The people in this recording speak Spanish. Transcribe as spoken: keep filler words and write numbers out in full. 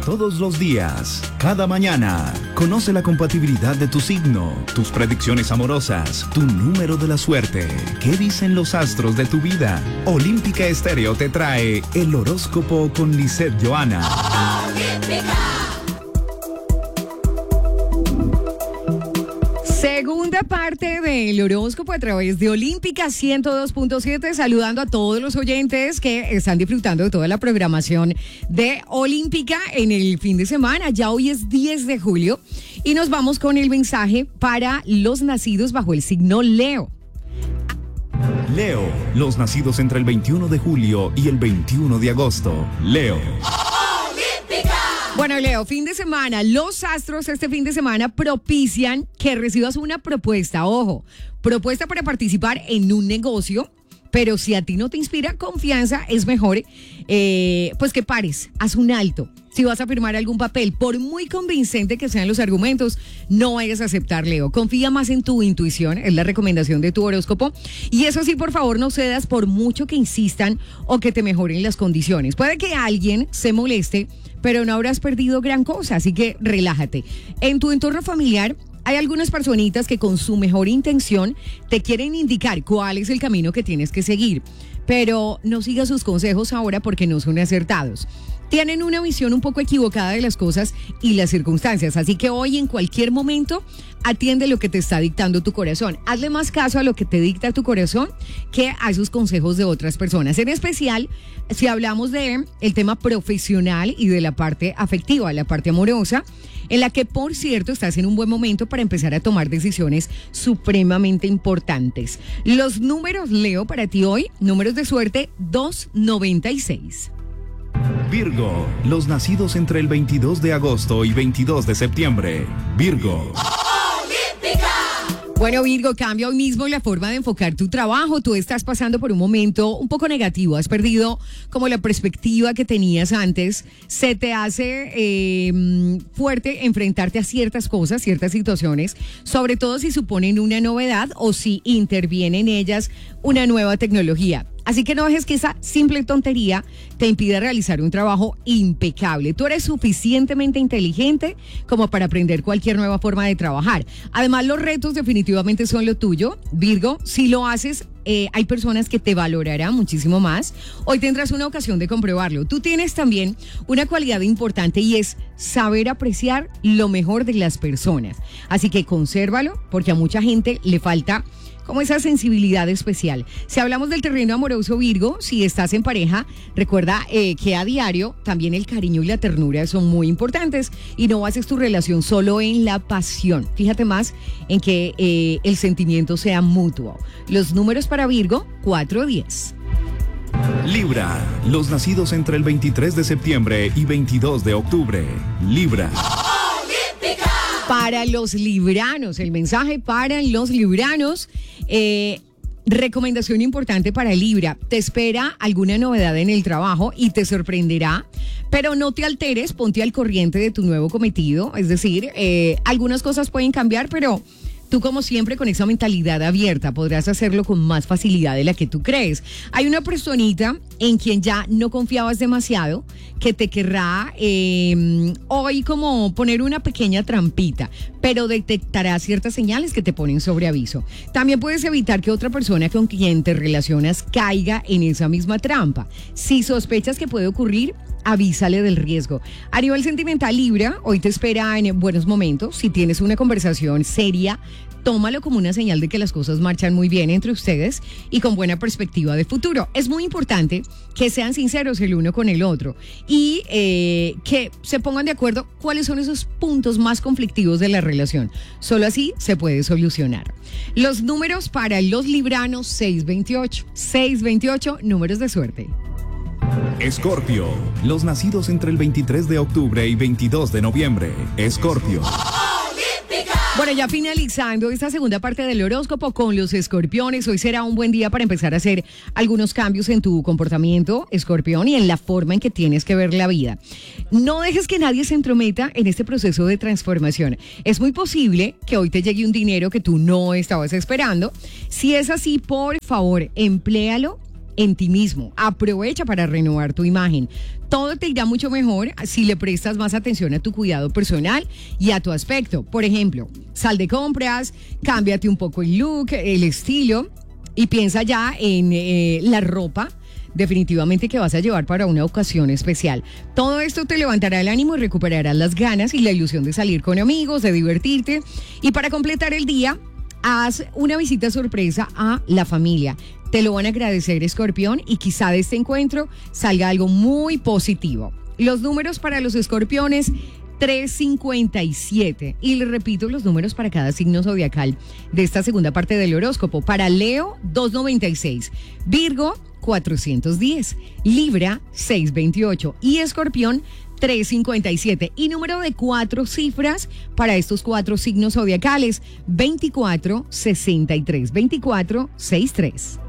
todos los días, cada mañana. Conoce la compatibilidad de tu signo, tus predicciones amorosas, tu número de la suerte. ¿Qué dicen los astros de tu vida? Olímpica Estéreo te trae el horóscopo con Lisette Johanna. Olímpica. Segunda parte del horóscopo a través de Olímpica ciento dos punto siete, saludando a todos los oyentes que están disfrutando de toda la programación de Olímpica en el fin de semana. Ya hoy es diez de julio y nos vamos con el mensaje para los nacidos bajo el signo Leo. Leo, los nacidos entre el veintiuno de julio y el veintiuno de agosto. Leo. Bueno, Leo, fin de semana, los astros este fin de semana propician que recibas una propuesta, ojo, propuesta para participar en un negocio, pero si a ti no te inspira confianza, es mejor eh, pues que pares, haz un alto. Si vas a firmar algún papel, por muy convincente que sean los argumentos, no vayas a aceptar, Leo. Confía más en tu intuición, es la recomendación de tu horóscopo. Y eso sí, por favor, no cedas por mucho que insistan o que te mejoren las condiciones. Puede que alguien se moleste, pero no habrás perdido gran cosa, así que relájate. En tu entorno familiar hay algunas personitas que con su mejor intención te quieren indicar cuál es el camino que tienes que seguir, pero no sigas sus consejos ahora porque no son acertados. Tienen una visión un poco equivocada de las cosas y las circunstancias, así que hoy en cualquier momento atiende lo que te está dictando tu corazón. Hazle más caso a lo que te dicta tu corazón que a esos consejos de otras personas. En especial, si hablamos de el tema profesional y de la parte afectiva, la parte amorosa, en la que, por cierto, estás en un buen momento para empezar a tomar decisiones supremamente importantes. Los números, Leo, para ti hoy, números de suerte dos noventa y seis. Virgo, los nacidos entre el veintidós de agosto y veintidós de septiembre. Virgo. Bueno, Virgo, cambia hoy mismo la forma de enfocar tu trabajo. Tú estás pasando por un momento un poco negativo. Has perdido como la perspectiva que tenías antes. Se te hace eh, fuerte enfrentarte a ciertas cosas, ciertas situaciones, sobre todo si suponen una novedad o si interviene en ellas una nueva tecnología. Así que no dejes que esa simple tontería te impida realizar un trabajo impecable. Tú eres suficientemente inteligente como para aprender cualquier nueva forma de trabajar. Además, los retos definitivamente son lo tuyo, Virgo. Si lo haces, eh, hay personas que te valorarán muchísimo más. Hoy tendrás una ocasión de comprobarlo. Tú tienes también una cualidad importante y es saber apreciar lo mejor de las personas. Así que consérvalo porque a mucha gente le falta como esa sensibilidad especial. Si hablamos del terreno amoroso, Virgo, si estás en pareja, recuerda eh, que a diario también el cariño y la ternura son muy importantes y no bases tu relación solo en la pasión. Fíjate más en que eh, el sentimiento sea mutuo. Los números para Virgo, cuatro diez. Libra, los nacidos entre el veintitrés de septiembre y veintidós de octubre. Libra. Para los libranos, el mensaje para los libranos, eh, recomendación importante para Libra, te espera alguna novedad en el trabajo y te sorprenderá, pero no te alteres, ponte al corriente de tu nuevo cometido, es decir, eh, algunas cosas pueden cambiar, pero tú, como siempre, con esa mentalidad abierta, podrás hacerlo con más facilidad de la que tú crees. Hay una personita en quien ya no confiabas demasiado, que te querrá eh, hoy como poner una pequeña trampita, pero detectará ciertas señales que te ponen sobre aviso. También puedes evitar que otra persona con quien te relacionas caiga en esa misma trampa. Si sospechas que puede ocurrir, avísale del riesgo. A nivel sentimental, Libra, hoy te espera en buenos momentos. Si tienes una conversación seria, tómalo como una señal de que las cosas marchan muy bien entre ustedes y con buena perspectiva de futuro. Es muy importante que sean sinceros el uno con el otro y eh, que se pongan de acuerdo cuáles son esos puntos más conflictivos de la relación. Solo así se puede solucionar. Los números para los libranos, seis veintiocho. seis veintiocho, números de suerte. Escorpio, los nacidos entre el veintitrés de octubre y veintidós de noviembre. Escorpio. Bueno, ya finalizando esta segunda parte del horóscopo con los escorpiones, hoy será un buen día para empezar a hacer algunos cambios en tu comportamiento, escorpión, y en la forma en que tienes que ver la vida. No dejes que nadie se entrometa en este proceso de transformación. Es muy posible que hoy te llegue un dinero que tú no estabas esperando. Si es así, por favor, empléalo en ti mismo. Aprovecha para renovar tu imagen. Todo te irá mucho mejor si le prestas más atención a tu cuidado personal y a tu aspecto. Por ejemplo, sal de compras, cámbiate un poco el look, el estilo y piensa ya en eh, la ropa definitivamente que vas a llevar para una ocasión especial. Todo esto te levantará el ánimo y recuperarás las ganas y la ilusión de salir con amigos, de divertirte. Y para completar el día, haz una visita sorpresa a la familia. Te lo van a agradecer, Escorpión, y quizá de este encuentro salga algo muy positivo. Los números para los escorpiones, tres cincuenta y siete. Y les repito los números para cada signo zodiacal de esta segunda parte del horóscopo. Para Leo, doscientos noventa y seis. Virgo, cuatrocientos diez. Libra, seiscientos veintiocho. Y Escorpión, trescientos cincuenta y siete. Y número de cuatro cifras para estos cuatro signos zodiacales, veinticuatro sesenta y tres. veinticuatro sesenta y tres.